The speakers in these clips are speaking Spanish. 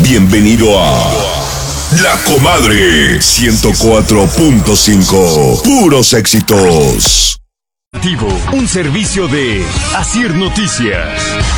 Bienvenido a La Comadre 104.5. Puros éxitos. Un servicio de Asir Noticias.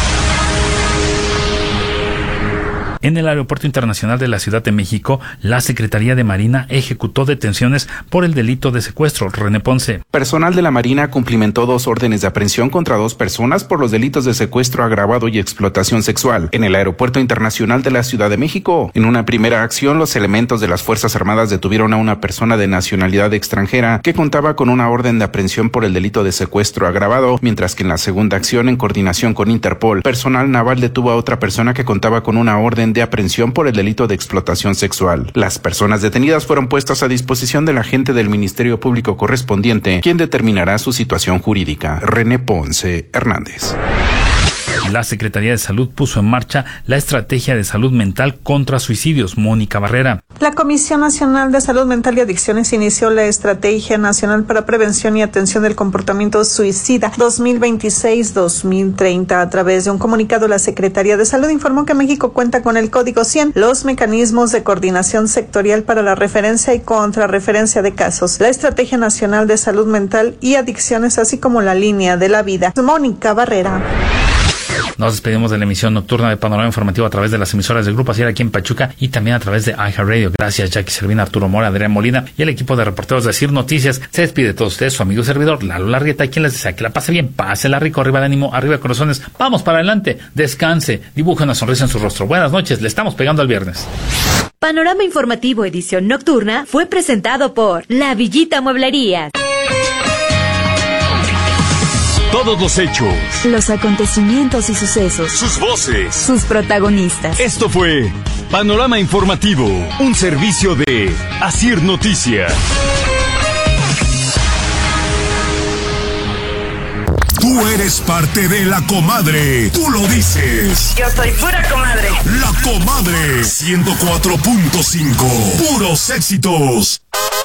En el Aeropuerto Internacional de la Ciudad de México, la Secretaría de Marina ejecutó detenciones por el delito de secuestro. René Ponce. Personal de la Marina cumplimentó 2 órdenes de aprehensión contra 2 personas por los delitos de secuestro agravado y explotación sexual en el Aeropuerto Internacional de la Ciudad de México. En una primera acción, los elementos de las Fuerzas Armadas detuvieron a una persona de nacionalidad extranjera que contaba con una orden de aprehensión por el delito de secuestro agravado, mientras que en la segunda acción, en coordinación con Interpol, personal naval detuvo a otra persona que contaba con una orden de aprehensión por el delito de explotación sexual. Las personas detenidas fueron puestas a disposición del agente del Ministerio Público correspondiente, quien determinará su situación jurídica. René Ponce Hernández. La Secretaría de Salud puso en marcha la Estrategia de Salud Mental contra Suicidios. Mónica Barrera. La Comisión Nacional de Salud Mental y Adicciones inició la Estrategia Nacional para Prevención y Atención del Comportamiento Suicida 2026-2030. A través de un comunicado, la Secretaría de Salud informó que México cuenta con el Código 100, los mecanismos de coordinación sectorial para la referencia y contrarreferencia de casos, la Estrategia Nacional de Salud Mental y Adicciones, así como la Línea de la Vida. Mónica Barrera. Nos despedimos de la emisión nocturna de Panorama Informativo a través de las emisoras del Grupo Asir aquí en Pachuca y también a través de iHeartRadio. Gracias, Jackie Servina, Arturo Mora, Adrián Molina y el equipo de reporteros de Asir Noticias. Se despide de todos ustedes, su amigo y servidor, Lalo Largueta, quien les desea que la pase bien, pásela rico, arriba de ánimo, arriba de corazones. Vamos para adelante, descanse, dibuje una sonrisa en su rostro. Buenas noches, le estamos pegando al viernes. Panorama Informativo edición nocturna fue presentado por La Villita Mueblería. Todos los hechos, Los acontecimientos y sucesos, sus voces, sus protagonistas. Esto fue Panorama Informativo, un servicio de Asir Noticias. Tú eres parte de La Comadre. Tú lo dices. Yo soy pura comadre. La Comadre 104.5. Puros éxitos.